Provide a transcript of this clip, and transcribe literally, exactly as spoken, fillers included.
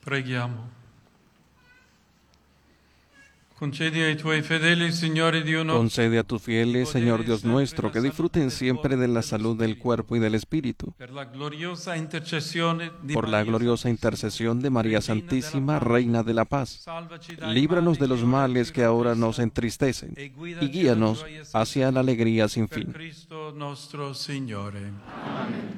Preghiamo. Concedi ai tuoi fedeli, Signore Dio nostro, Concede a tus fieles, Señor Dios nuestro, que disfruten siempre de la salud del cuerpo y del espíritu, per la gloriosa intercessione di por la Maria gloriosa intercesión de María Santísima, Reina de la Paz. Salvaci dai Líbranos de mali los males que ahora nos entristecen y guíanos hacia la alegría sin per fin. Cristo nostro Signore. Amen.